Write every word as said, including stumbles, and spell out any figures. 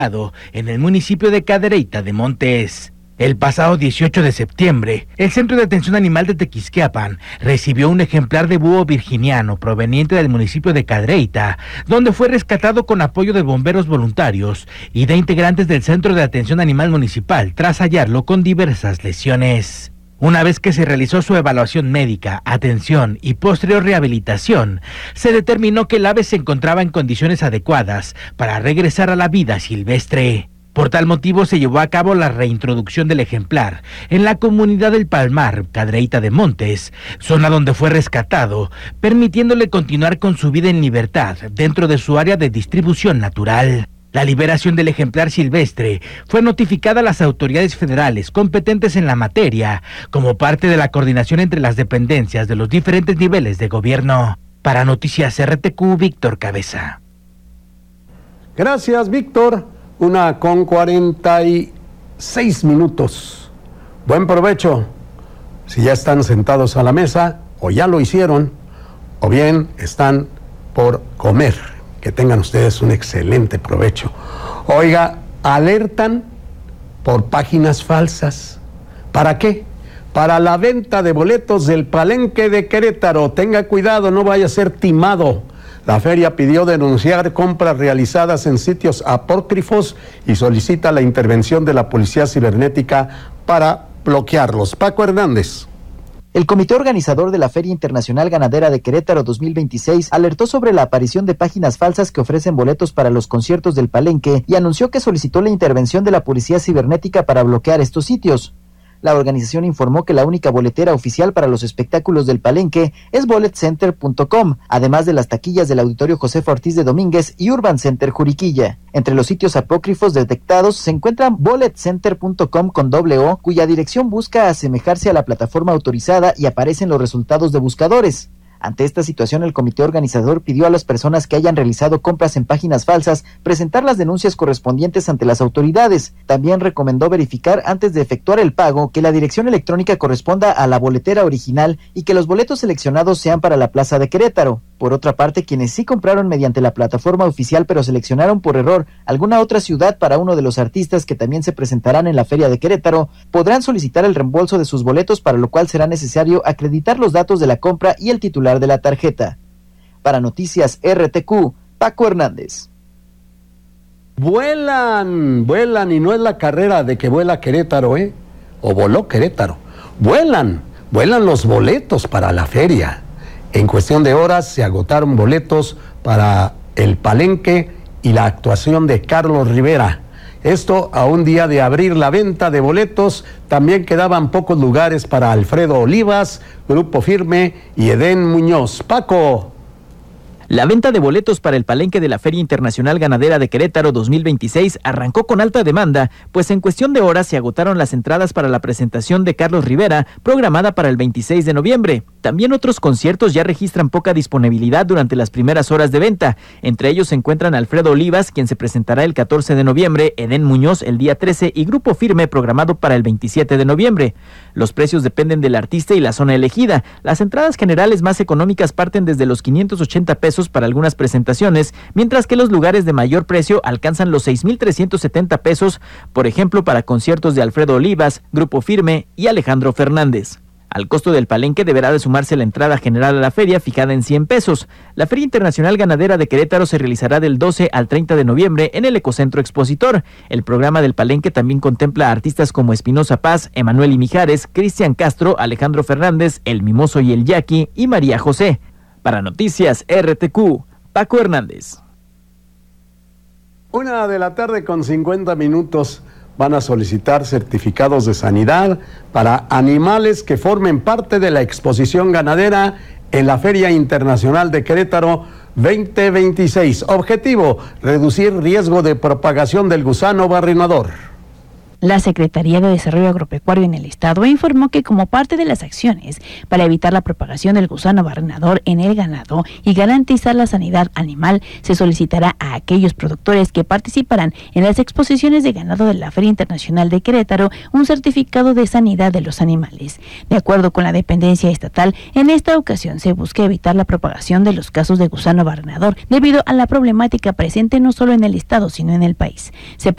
en el municipio de Cadereyta de Montes. El pasado dieciocho de septiembre, el Centro de Atención Animal de Tequisquiapan recibió un ejemplar de búho virginiano proveniente del municipio de Cadereyta, donde fue rescatado con apoyo de bomberos voluntarios y de integrantes del Centro de Atención Animal Municipal tras hallarlo con diversas lesiones. Una vez que se realizó su evaluación médica, atención y posterior rehabilitación, se determinó que el ave se encontraba en condiciones adecuadas para regresar a la vida silvestre. Por tal motivo se llevó a cabo la reintroducción del ejemplar en la comunidad del Palmar, Cadereyta de Montes, zona donde fue rescatado, permitiéndole continuar con su vida en libertad dentro de su área de distribución natural. La liberación del ejemplar silvestre fue notificada a las autoridades federales competentes en la materia como parte de la coordinación entre las dependencias de los diferentes niveles de gobierno. Para Noticias R T Q, Víctor Cabeza. Gracias, Víctor. Una con cuarenta y seis minutos. Buen provecho. Si ya están sentados a la mesa, o ya lo hicieron, o bien están por comer. Que tengan ustedes un excelente provecho. Oiga, alertan por páginas falsas. ¿Para qué? Para la venta de boletos del Palenque de Querétaro. Tenga cuidado, no vaya a ser timado. La feria pidió denunciar compras realizadas en sitios apócrifos y solicita la intervención de la Policía Cibernética para bloquearlos. Paco Hernández. El comité organizador de la Feria Internacional Ganadera de Querétaro dos mil veintiséis alertó sobre la aparición de páginas falsas que ofrecen boletos para los conciertos del Palenque y anunció que solicitó la intervención de la Policía Cibernética para bloquear estos sitios. La organización informó que la única boletera oficial para los espectáculos del Palenque es bullet center punto com, además de las taquillas del Auditorio Josefa Ortiz de Domínguez y Urban Center Juriquilla. Entre los sitios apócrifos detectados se encuentran bullet center punto com con doble O, cuya dirección busca asemejarse a la plataforma autorizada y aparecen los resultados de buscadores. Ante esta situación, el comité organizador pidió a las personas que hayan realizado compras en páginas falsas presentar las denuncias correspondientes ante las autoridades. También recomendó verificar antes de efectuar el pago que la dirección electrónica corresponda a la boletera original y que los boletos seleccionados sean para la Plaza de Querétaro. Por otra parte, quienes sí compraron mediante la plataforma oficial pero seleccionaron por error alguna otra ciudad para uno de los artistas que también se presentarán en la Feria de Querétaro, podrán solicitar el reembolso de sus boletos, para lo cual será necesario acreditar los datos de la compra y el titular de la tarjeta. Para Noticias R T Q, Paco Hernández. Vuelan, vuelan, y no es la carrera de que vuela Querétaro, ¿eh? O voló Querétaro. Vuelan, vuelan los boletos para la feria. En cuestión de horas se agotaron boletos para el Palenque y la actuación de Carlos Rivera. Esto a un día de abrir la venta de boletos. También quedaban pocos lugares para Alfredo Olivas, Grupo Firme y Edén Muñoz. Paco. La venta de boletos para el Palenque de la Feria Internacional Ganadera de Querétaro dos mil veintiséis arrancó con alta demanda, pues en cuestión de horas se agotaron las entradas para la presentación de Carlos Rivera, programada para el veintiséis de noviembre. También otros conciertos ya registran poca disponibilidad durante las primeras horas de venta. Entre ellos se encuentran Alfredo Olivas, quien se presentará el catorce de noviembre, Edén Muñoz el día trece y Grupo Firme, programado para el veintisiete de noviembre. Los precios dependen del artista y la zona elegida. Las entradas generales más económicas parten desde los quinientos ochenta pesos para algunas presentaciones, mientras que los lugares de mayor precio alcanzan los seis mil trescientos setenta pesos, por ejemplo para conciertos de Alfredo Olivas, Grupo Firme y Alejandro Fernández. Al costo del Palenque deberá de sumarse la entrada general a la feria, fijada en cien pesos. La Feria Internacional Ganadera de Querétaro se realizará del doce al treinta de noviembre en el Ecocentro Expositor. El programa del Palenque también contempla a artistas como Espinosa Paz, Emanuel y Mijares, Cristian Castro, Alejandro Fernández, El Mimoso y el Yaqui y María José. Para Noticias R T Q, Paco Hernández. Una de la tarde con cincuenta minutos. Van a solicitar certificados de sanidad para animales que formen parte de la exposición ganadera en la Feria Internacional de Querétaro veinte veintiséis. Objetivo: reducir riesgo de propagación del gusano barrenador. La Secretaría de Desarrollo Agropecuario en el estado informó que como parte de las acciones para evitar la propagación del gusano barrenador en el ganado y garantizar la sanidad animal, se solicitará a aquellos productores que participarán en las exposiciones de ganado de la Feria Internacional de Querétaro un certificado de sanidad de los animales. De acuerdo con la dependencia estatal, en esta ocasión se busca evitar la propagación de los casos de gusano barrenador debido a la problemática presente no solo en el estado, sino en el país. Se